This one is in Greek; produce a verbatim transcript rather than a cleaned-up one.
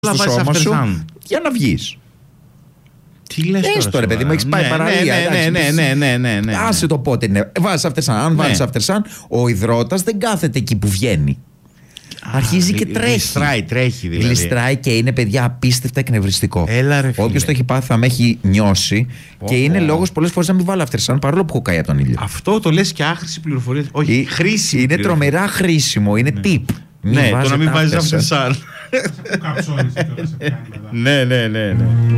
στο σώμα σου για να βγεις. Τι λες τώρα, τώρα, παιδί μου, έχεις πάει ναι, παραλία. Ναι, ναι, ναι, ναι, ναι, ναι. Άσε το πότε είναι. Βάζεις after sun. Αν βάλεις after sun, ο υδρότας δεν κάθεται εκεί που βγαίνει. Αρχίζει και τρέχει. Γλιστράει, τρέχει δηλαδή. Γλιστράει και είναι, παιδιά, απίστευτα εκνευριστικό. Έλα, ρε φίλε. Όποιος το έχει πάθει θα με έχει νιώσει. Πω, και είναι πω. λόγος πολλές φορές να μην βάλω after sun, παρόλο που έχω καεί από τον ήλιο. Αυτό το λες και άχρηση πληροφορία. Όχι, Ή- χρήσιμη. Είναι πληροφορία. τρομερά χρήσιμο. Είναι tip. Μην Ναι, το βάζετε να μην βάζεις after sun. after sun. Καψώνεις τώρα σε κάνει μετά. Ναι, ναι, ναι, ναι.